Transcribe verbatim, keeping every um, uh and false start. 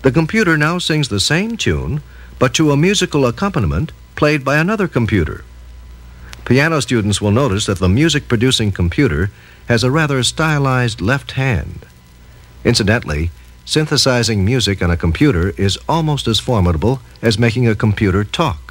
The computer now sings the same tune, but to a musical accompaniment played by another computer. Piano students will notice that the music-producing computer has a rather stylized left hand. Incidentally, synthesizing music on a computer is almost as formidable as making a computer talk.